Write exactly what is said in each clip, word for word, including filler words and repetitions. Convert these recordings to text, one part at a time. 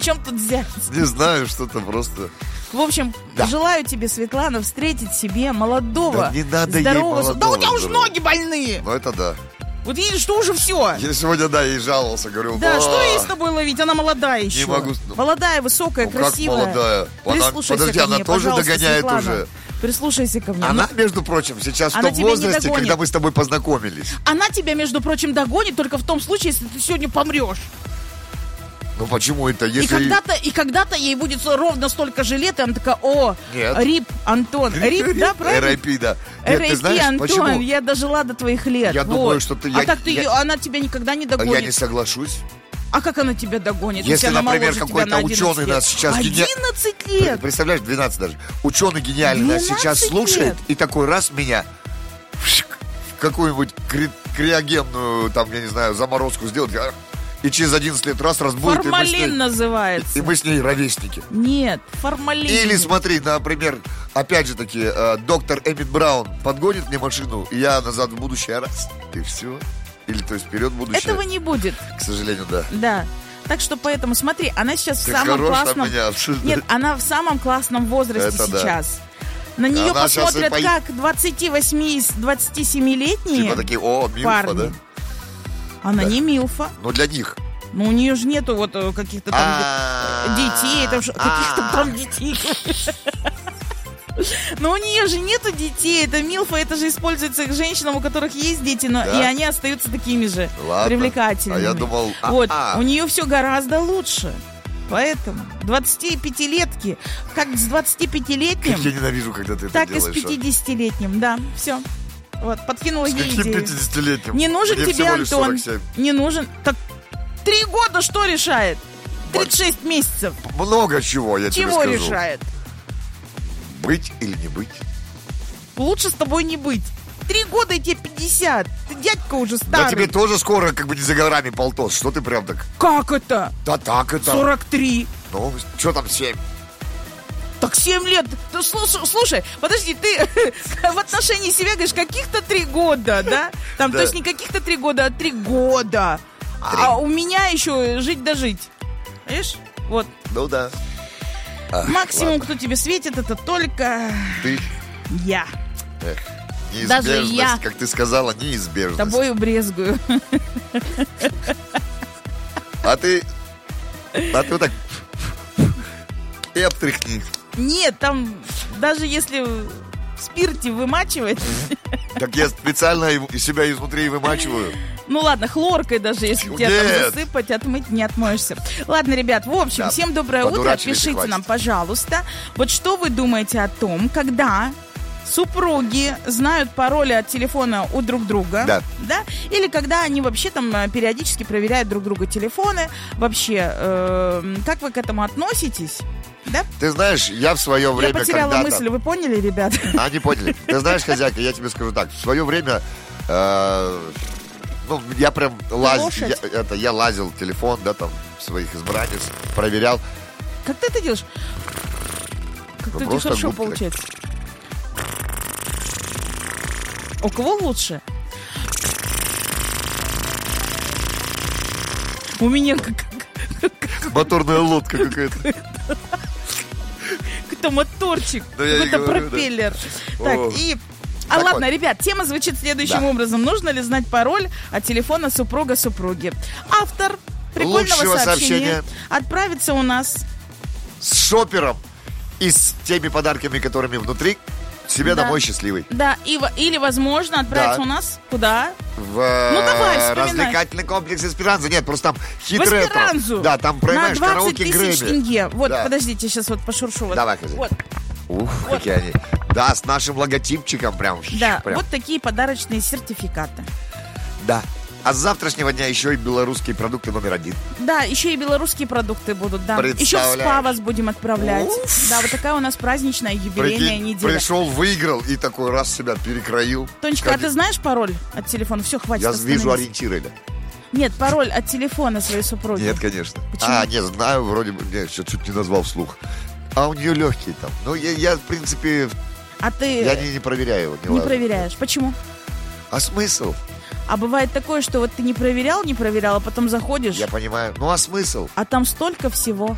чем тут взять? Не знаю, что-то просто... В общем, да. желаю тебе, Светлана, встретить себе молодого, да не надо здорового... ей молодого, да у тебя уже здорового. ноги больные. Ну это да. Вот видишь, что уже все. Я сегодня, да, ей жаловался, говорю... Да, что ей с тобой ловить? Она молодая еще. Не могу... Молодая, высокая, ну, красивая. Как молодая? Она, подожди, ко она мне, тоже догоняет Светлана. уже. Прислушайся ко мне. Она, ну, между прочим, сейчас в она том возрасте, догонит. когда мы с тобой познакомились. Она тебя, между прочим, догонит только в том случае, если ты сегодня помрешь. Ну почему это? Если... И когда-то, и когда-то ей будет ровно столько же лет, и она такая, о, Нет. Рип, Антон. Рип, да, правильно? эр ай пи, да. Нет, эр ай пи, ты знаешь, Антон, почему? я дожила до твоих лет. Я вот. думаю, что ты... А Я, так ты я, ее, она тебя никогда не догонит. Я не соглашусь. А как она тебя догонит? Если, она например, моложе какой-то тебя на ученый лет. нас сейчас... одиннадцать лет! Представляешь, двенадцать даже. Ученый гениальный нас сейчас слушает, лет. и такой раз меня в какую-нибудь кри- криогенную, там, я не знаю, заморозку сделать, и через одиннадцать лет раз разбудит. Формалин и ней, называется. И мы с ней ровесники. Нет, формалин. Или смотри, например, опять же таки, э, доктор Эммит Браун подгонит мне машину, и я назад в будущее, раз, и все. Или то есть вперед в будущее. Этого не будет. К сожалению, да. Да. Так что поэтому, смотри, она сейчас Ты в самом хорош, классном... а меня обсуждать. Нет, она в самом классном возрасте Это сейчас. Да. На нее она посмотрят по... как двадцативосьмилетние Типа такие, о, милфа, парни. да? Она да. не милфа. Ну, для них. Ну, у нее же нету вот каких-то там А-а-а. детей, там, каких-то там детей. Но у нее же нету детей. Это милфа, это же используется к женщинам, у которых есть дети, но да? и они остаются такими же Ладно. привлекательными. А я думал... Вот, А-а. у нее все гораздо лучше. Поэтому двадцатипятилетки, как с двадцатипятилетним, Как я ненавижу, когда ты это так делаешь. и с пятидесятилетним. Да, все. Вот, подкинула С ей каким идею. пятидесятилетним? Не нужен Мне тебе, всего лишь Антон. сорок семь. Не нужен. Так три года что решает? тридцать шесть месяцев. Много чего, я Чего тебе скажу. решает? Быть или не быть? Лучше с тобой не быть. Три года и тебе пятьдесят. Ты дядька уже старый. Да тебе тоже скоро как бы не за горами полтос. Что ты прям так? Как это? Да так это. сорок три. Ну, что там семь? Так семь лет. Ты слушай, слушай, подожди, ты в отношении себя говоришь каких-то три года, да? Там, Да. то есть не каких-то три года, а три года. Три. А у меня еще жить да жить. Видишь? Вот. Ну да. Ах, Максимум, ладно. кто тебе светит, это только Ты, я. эх, Даже неизбежность, я. как ты сказала, неизбежность. Тобою брезгую. А ты, а ты вот так и обтряхни. Нет, там даже если в спирте вымачивать, Так я специально его- себя изнутри вымачиваю. ну ладно, хлоркой даже, если тебя там Нет. засыпать, отмыть не отмоешься. Ладно, ребят, в общем, Да, всем доброе утро. подурачились и Пишите хватит. нам, пожалуйста, вот что вы думаете о том, когда супруги знают пароли от телефона у друг друга, Да. да? Или когда они вообще там э, периодически проверяют друг друга телефоны. Вообще, э, как вы к этому относитесь? Да? Ты знаешь, я в свое время Я потеряла когда-то... мысль, вы поняли, ребят? А, не поняли. Ты знаешь, хозяйка, я тебе скажу так. В свое время... э, ну, я прям лазил... Лошадь. Я, это, я лазил в телефон, да, там, своих избранниц, проверял. Как ты это делаешь? Как Ну, ты просто хорошо губкой. получается. У кого лучше? У меня как, Моторная лодка какая-то. какой-то моторчик, Да я и какой-то говорю, да. пропеллер. Так, О. и... А Так ладно, вот. ребят, тема звучит следующим Да. образом. Нужно ли знать пароль от телефона супруга-супруги? Автор прикольного Лучшего сообщения сообщения. отправится у нас... С шопером и с теми подарками, которыми внутри, себе Да. домой счастливый. Да, и, во- или, возможно, отправится Да. у нас куда? В э, Ну, давай, вспоминай. развлекательный комплекс Эсперанза. Нет, просто там В хитрый это. Эсперанзу. Да, там, На понимаешь, двадцать караоке тысяч Грэмми. тенге. Вот, Да. подождите, сейчас вот пошуршу. Вот. Давай, хозяин. Вот, Ух, какие они. Да, с нашим логотипчиком прям. да, прям. вот такие подарочные сертификаты. Да. А с завтрашнего дня еще и белорусские продукты номер один. Да, еще и белорусские продукты будут, да. Еще в Представляешь? СПА вас будем отправлять. Уф. Да, вот такая у нас праздничная юбилейная Прикинь, неделя. пришел, выиграл и такой раз себя перекроил. Тонечка, а Как- ты знаешь пароль от телефона? Все, хватит. Я остановись. вижу ориентиры, да? Нет, пароль от телефона своей супруги. Нет, конечно. Почему? А, не знаю, вроде бы, не, все чуть не назвал вслух. А у нее легкий там. Ну, я, я, в принципе, А ты я не, не проверяю его. Не, не лазю. проверяешь. Почему? А смысл? А бывает такое, что вот ты не проверял, не проверял, а потом заходишь, Я понимаю. Ну, а смысл? а там столько всего.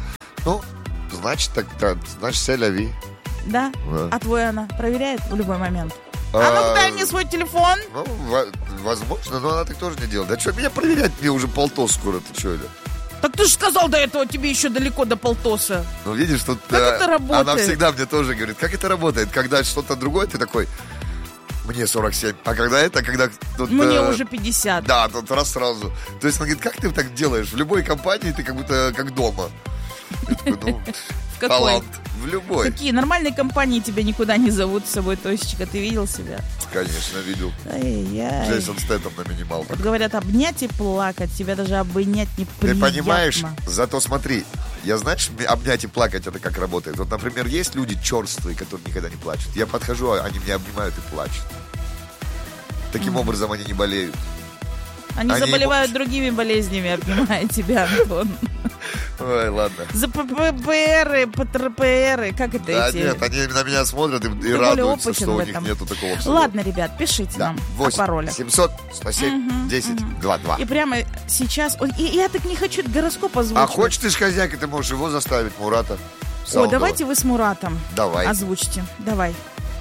Ну, значит, так, так значит, селяви. Да? Да. А твой она проверяет в любой момент? А, А, ну-ка дай мне свой телефон. Ну, во- возможно, но она так тоже не делает. Да что, меня проверять? Мне уже полтос скоро, ты что это? Так ты же сказал до этого, тебе еще далеко до полтоса. Ну, видишь, тут... Как э, это работает? Она всегда мне тоже говорит, как это работает, когда что-то другое, ты такой, мне сорок семь, а когда это, когда... Тут, Мне э, уже пятьдесят. Да, тут раз сразу. То есть, она говорит, как ты так делаешь? В любой компании ты как будто как дома. Я такой, ну, В какой? талант. В любой. Какие нормальные компании тебя никуда не зовут с собой, Тосечка, ты видел себя? Конечно, видел. Ай-яй. Джейсон Стэттем на минималках. Вот говорят, обнять и плакать, тебя даже обнять Ты неприятно. понимаешь? Зато смотри, я знаешь, мне обнять и плакать это как работает. Вот, например, есть люди черствые, которые никогда не плачут. Я подхожу, а они меня обнимают и плачут. Таким Мгм. образом они не болеют. Они, Они заболевают ему- другими болезнями, обнимая тебя, Антон. Ой, ладно. За ППРы, ПТРПРы, как это Да, эти? нет, они на меня смотрят и, и более радуются, опытен что в у них этом. нету такого всего. Ладно, ребят, пишите Да, нам о восемь паролях. семьсот сто семь Мгм, десять мгм. два два. И прямо сейчас... Ой, и я так не хочу гороскоп озвучивать. А хочешь ты ж хозяйка, ты можешь его заставить, Мурата. О, Саудова. давайте вы с Муратом Давай. озвучьте. Давай.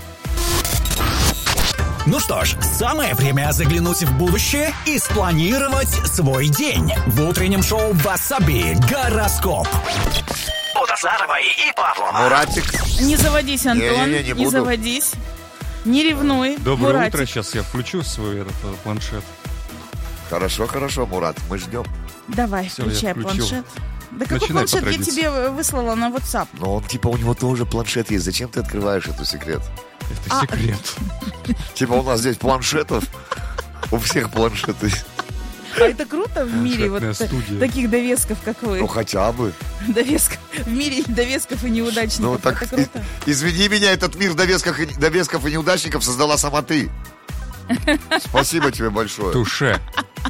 Ну что ж, самое время заглянуть в будущее и спланировать свой день. В утреннем шоу «Васаби» гороскоп. Утасаровой и Павлова. Муратик. Не заводись, Антон, Не-не-не, не не буду. заводись. Не ревнуй. Доброе Муратик. утро, сейчас я включу свой этот, э, планшет. Хорошо, хорошо, Мурат, мы ждем. Давай, Всё, я включай включил. планшет. Да какой Начинай по планшет я традиции. тебе выслала на WhatsApp? Но он, типа, у него тоже планшет есть. Зачем ты открываешь эту секрет? Это А. секрет. Типа, у нас здесь планшетов. У всех планшеты. А это круто в мире вот Планшетная та- студия. таких довесков, как вы. Ну, хотя бы. Довесков. В мире довесков и неудачников. Ну, так, Это круто. и- извини меня, этот мир довесков и, довесков и неудачников создала сама ты. Спасибо тебе большое. Туше.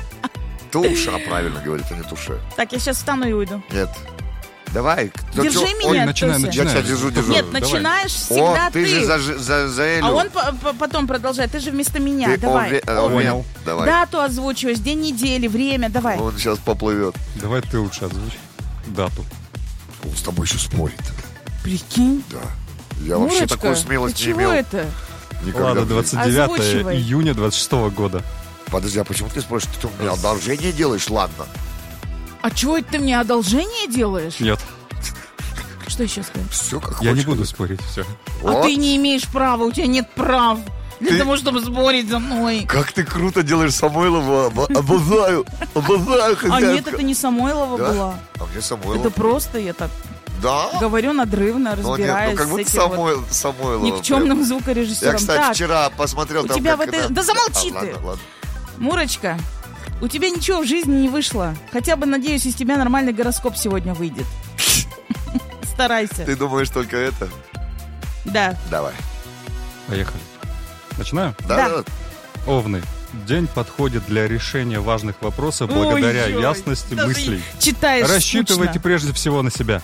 Туша, правильно говорит, а не туше. Так, я сейчас встану и уйду. Нет. Давай. Да Держи чё, меня, Оль, начинай, Тося. Я начинай. тебя держу, держу. Нет, Давай. начинаешь О, всегда ты, ты. же за, за, за Элю. А он по- по- потом продолжает. Ты же вместо меня. Ты Давай. ове- э, Овен. Понял. Давай. Дату озвучиваешь, день недели, время. Давай. Он сейчас поплывет. Давай ты лучше озвучь дату. Он с тобой еще спорит. Прикинь. Да. Я вообще Мурочка, такую смелость ты не чего имел. это? Никогда Ладно, в жизни. двадцать девятое Озвучивай. июня двадцать шестого года. Подожди, а почему ты спрашиваешь? Ты у меня одолжение делаешь? Ладно. А чего это ты мне одолжение делаешь? Нет, Что еще сказать? Все как я не хочешь. буду спорить, все. А О, ты не имеешь права, у тебя нет прав. Для Ты- того, чтобы спорить за мной. Как ты круто делаешь Самойлова. Обо- Обожаю. Обожаю, А хозяйка. нет, это не Самойлова Да? была. А мне Самойлов. Это просто я так Да? говорю надрывно, Ну, нет, разбираюсь ну как с будто этим вот Самойл, Самойлова. никчемным прям. звукорежиссером. Я, кстати, Так, вчера посмотрел у там, тебя как в этой- это- Да замолчи А, ты. Ладно, ладно. Мурочка, у тебя ничего в жизни не вышло. Хотя бы, надеюсь, из тебя нормальный гороскоп сегодня выйдет. Старайся. Ты думаешь только это? Да. Давай. Поехали. Начинаю? Да, Да. да. Овны. День подходит для решения важных вопросов благодаря Ой-ой, ясности даже мыслей. Читаешь Рассчитывайте скучно. прежде всего на себя.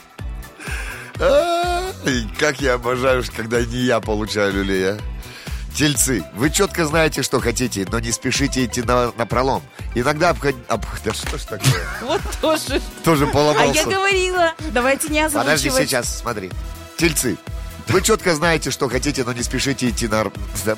А, и как я обожаю, когда не я получаю люлей, а. Тельцы, вы четко знаете, что хотите, но не спешите идти на, на пролом. Иногда обход... об- Да что ж такое? Вот тоже. Тоже А поломался. я говорила, давайте не озвучивать. Подожди, сейчас, смотри. Тельцы, вы четко знаете, что хотите, но не спешите идти на... Да.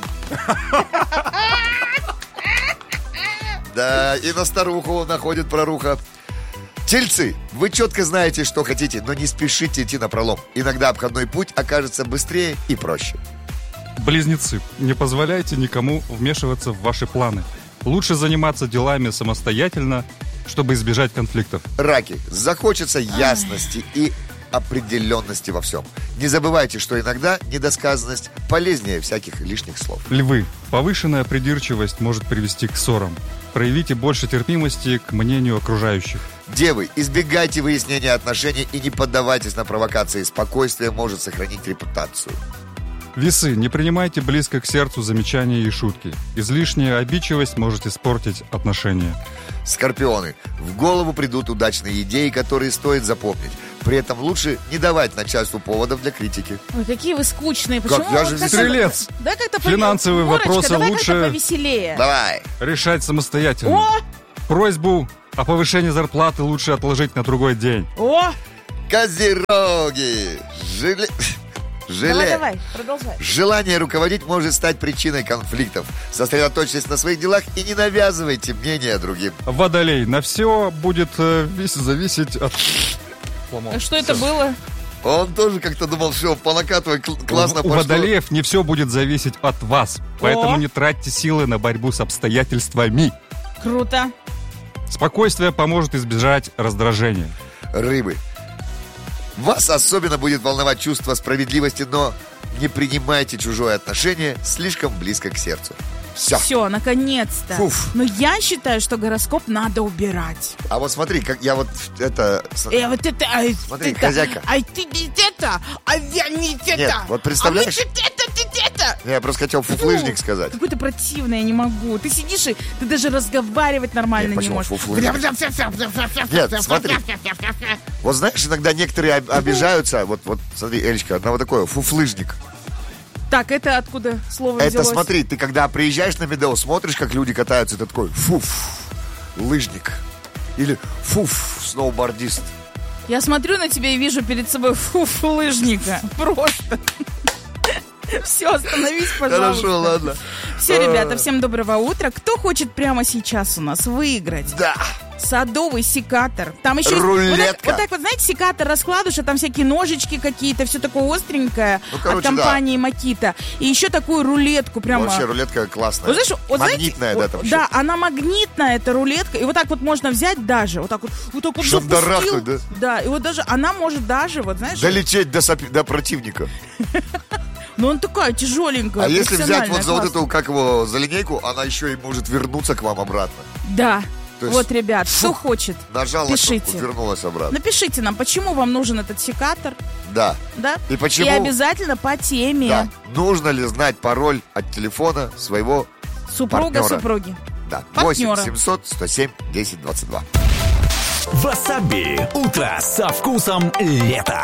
Да, и на старуху находит проруха. Тельцы, вы четко знаете, что хотите, но не спешите идти на пролом. Иногда обходной путь окажется быстрее и проще. Близнецы. Не позволяйте никому вмешиваться в ваши планы. Лучше заниматься делами самостоятельно, чтобы избежать конфликтов. Раки, захочется ясности и определенности во всем. Не забывайте, что иногда недосказанность полезнее всяких лишних слов. Львы. Повышенная придирчивость может привести к ссорам. Проявите больше терпимости к мнению окружающих. Девы, избегайте выяснения отношений и не поддавайтесь на провокации. Спокойствие может сохранить репутацию. Весы. Не принимайте близко к сердцу замечания и шутки. Излишняя обидчивость может испортить отношения. Скорпионы, в голову придут удачные идеи, которые стоит запомнить. При этом лучше не давать начальству поводов для критики. Ой, какие вы скучные. Почему? я же вот как-то- Стрелец. Да как-то Финансовые Мурочка, вопросы давай лучше- как-то повеселее. Давай. Решать самостоятельно. О, Просьбу о повышении зарплаты лучше отложить на другой день. о, Козероги. Желе... Желе... Давай, давай, продолжай. Желание руководить может стать причиной конфликтов. Сосредоточьтесь на своих делах и не навязывайте мнение другим. Водолей, на все будет э, весь зависеть от... Что это было? Он тоже как-то думал, что по накатывай кл- классно У пошло. водолеев не все будет зависеть от вас. Поэтому О. не тратьте силы на борьбу с обстоятельствами. Круто. Спокойствие поможет избежать раздражения. Рыбы. Вас особенно будет волновать чувство справедливости, но не принимайте чужое отношение слишком близко к сердцу. Все. Все, наконец-то. Фуф. Но я считаю, что гороскоп надо убирать. А вот смотри, как я вот это... с- Э, вот это, а, Смотри, это, хозяйка. А ты не это, а я не это. Нет, вот представляешь- А вы это, ты это. Я просто хотел фуфлыжник Фу, сказать. Какой ты противный, я не могу. Ты сидишь и ты даже разговаривать нормально Нет, не почему можешь. фуфлыжник? Нет, смотри. Вот знаешь, иногда некоторые об- обижаются. Вот, вот смотри, Элечка, одного такое, фуфлыжник. Так, это откуда слово Это взялось? смотри, ты когда приезжаешь на Медео, смотришь, как люди катаются, ты такой, фуф, лыжник. Или фуф, сноубордист. Я смотрю на тебя и вижу перед собой фуф лыжника. Просто. Все, остановись, пожалуйста. Хорошо, ладно. Все, ребята, всем доброго утра. Кто хочет прямо сейчас у нас выиграть Да. садовый секатор? Там еще есть- Рулетка. Вот так, вот так вот, знаете, секатор раскладываешь, а там всякие ножички какие-то, все такое остренькое Ну, короче, от компании Makita. И еще такую рулетку прямо. Вообще рулетка классная. Вот знаешь, вот знаете, магнитная, да, вот, там да, еще. она магнитная, эта рулетка, и вот так вот можно взять даже, вот так вот, вот так вот запустил. Шандарахнуть, да? Да, и вот даже, она может даже, вот знаешь, Долететь до, сопи- до противника. но он такая тяжеленькая, А если взять вот за вот классная. эту, как его, за линейку, она еще и может вернуться к вам обратно. Да, То есть, вот, ребят, кто фух, хочет, Нажал пишите. на кнопку, вернулась обратно. Напишите нам, почему вам нужен этот секатор, Да. да? И почему- И обязательно по теме. Да. Нужно ли знать пароль от телефона своего Супруга, партнера? супруги. Да. Партнера. восемь семьсот сто семь десять двадцать два. Васаби. Утро со вкусом лета.